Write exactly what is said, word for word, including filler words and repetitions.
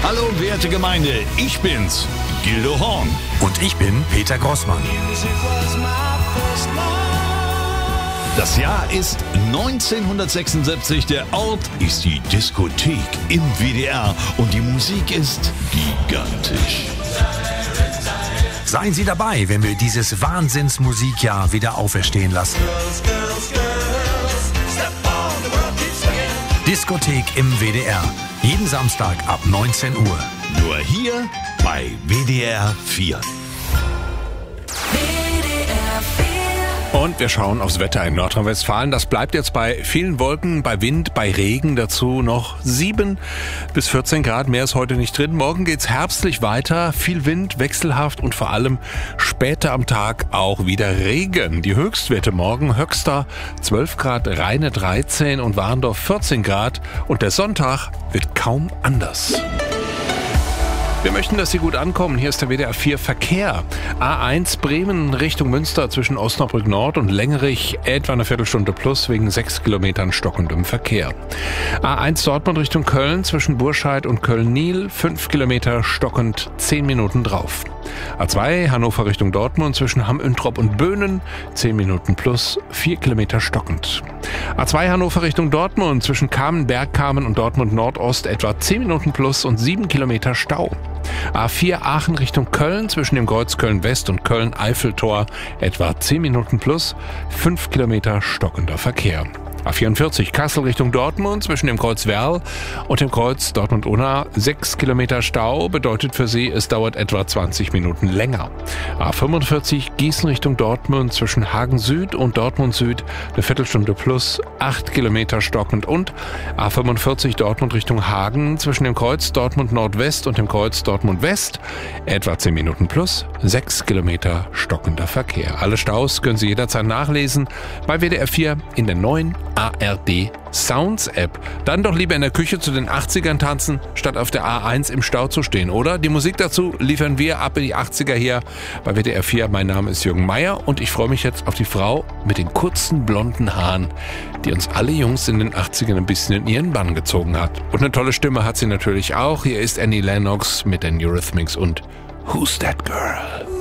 Hallo werte Gemeinde, ich bin's, Gildo Horn. Und ich bin Peter Grossmann. Das Jahr ist neunzehnhundertsechsundsiebzig, der Ort ist die Diskothek im W D R und die Musik ist gigantisch. Seien Sie dabei, wenn wir dieses Wahnsinnsmusikjahr wieder auferstehen lassen. Diskothek im W D R. Jeden Samstag ab neunzehn Uhr. Nur hier bei W D R vier. Und wir schauen aufs Wetter in Nordrhein-Westfalen. Das bleibt jetzt bei vielen Wolken, bei Wind, bei Regen. Dazu noch sieben bis vierzehn Grad. Mehr ist heute nicht drin. Morgen geht's herbstlich weiter. Viel Wind, wechselhaft und vor allem später am Tag auch wieder Regen. Die Höchstwerte morgen: Höxter zwölf Grad, Rheine dreizehn und Warndorf vierzehn Grad. Und der Sonntag wird kaum anders. Wir möchten, dass Sie gut ankommen. Hier ist der W D R vier Verkehr. A eins Bremen Richtung Münster zwischen Osnabrück Nord und Lengerich etwa eine Viertelstunde plus wegen sechs Kilometern stockendem Verkehr. A eins Dortmund Richtung Köln zwischen Burscheid und Köln-Niel fünf Kilometer stockend, zehn Minuten drauf. A zwei Hannover Richtung Dortmund zwischen Hamm-Üntrop und Böhnen zehn Minuten plus, vier Kilometer stockend. A zwei Hannover Richtung Dortmund zwischen Kamen, Bergkamen und Dortmund Nordost etwa zehn Minuten plus und sieben Kilometer Stau. A vier Aachen Richtung Köln zwischen dem Kreuz Köln-West und Köln-Eiffeltor etwa zehn Minuten plus, fünf Kilometer stockender Verkehr. A vierundvierzig Kassel Richtung Dortmund zwischen dem Kreuz Werl und dem Kreuz Dortmund-Unna sechs Kilometer Stau bedeutet für Sie, es dauert etwa zwanzig Minuten länger. A fünfundvierzig Gießen Richtung Dortmund zwischen Hagen Süd und Dortmund Süd eine Viertelstunde plus, acht Kilometer stockend und A fünfundvierzig Dortmund Richtung Hagen zwischen dem Kreuz Dortmund Nordwest und dem Kreuz Dortmund West etwa zehn Minuten plus, sechs Kilometer stockender Verkehr. Alle Staus können Sie jederzeit nachlesen bei W D R vier in der neuen A R D Sounds App. Dann doch lieber in der Küche zu den achtzigern tanzen, statt auf der A eins im Stau zu stehen, oder? Die Musik dazu liefern wir ab in die achtziger hier bei W D R vier. Mein Name ist Jürgen Meier und ich freue mich jetzt auf die Frau mit den kurzen blonden Haaren, die uns alle Jungs in den achtzigern ein bisschen in ihren Bann gezogen hat. Und eine tolle Stimme hat sie natürlich auch. Hier ist Annie Lennox mit den Eurythmics und Who's That Girl?